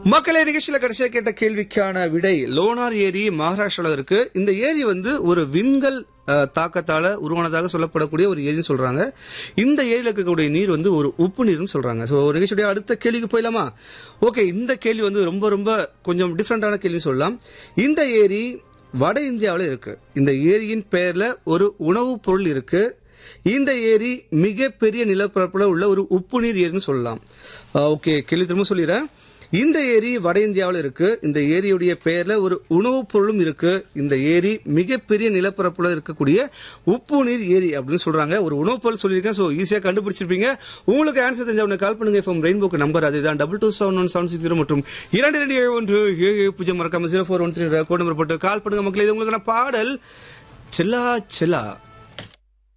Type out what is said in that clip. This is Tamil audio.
மக்களே, நிகழ்ச்சியில கடைசியா கேட்ட கேள்விக்கான விடை லோனார் ஏரி மகாராஷ்டிரால இருக்கு. இந்த ஏரி ஒரு விண்கல் தாக்கத்தால உருவானதாக சொல்லப்படக்கூடிய ஒரு ஏரின்னு சொல்றாங்க. இந்த ஏரியில இருக்கக்கூடிய நீர் ஒரு உப்பு நீர்னு சொல்றாங்க. சோ நிகழ்ச்சியுடைய அடுத்த கேள்விக்கு போயிடலாமா? ஓகே, இந்த கேள்வி ரொம்ப ரொம்ப கொஞ்சம் டிஃபரெண்டான கேள்வின்னு சொல்லலாம். இந்த ஏரி வட இந்தியாவில் இருக்கு. இந்த ஏரியின் பெயர்ல ஒரு உணவுப் பொருள் இருக்கு. இந்த ஏரி மிகப்பெரிய நிலப்பரப்புல உள்ள ஒரு உப்பு நீர் ஏரின்னு சொல்லலாம். ஓகே, கேள்வி திரும்ப சொல்லிடுறேன். இந்த ஏரி வட இந்தியாவில் இருக்கு. இந்த ஏரியுடைய பெயர்ல ஒரு உணவுப் பொருளும் இருக்கு. இந்த ஏரி மிகப்பெரிய நிலப்பரப்புல இருக்கக்கூடிய உப்பு நீர் ஏரி அப்படின்னு சொல்றாங்க. ஒரு உணவுப் பொருள் சொல்லியிருக்கேன். ஸோ ஈஸியா கண்டுபிடிச்சிருப்பீங்க. உங்களுக்கு ஆன்சர் தெரிஞ்சவங்க கால் பண்ணுங்க. FM ரெயின்போக்கு நம்பர் அதுதான் 22711760 மற்றும் 227170 மறக்காம 0413 கோட் நம்பர் போட்டு கால் பண்ணுங்க. மக்களே, இது உங்களுக்கான பாடல் செல்லா செல்லா.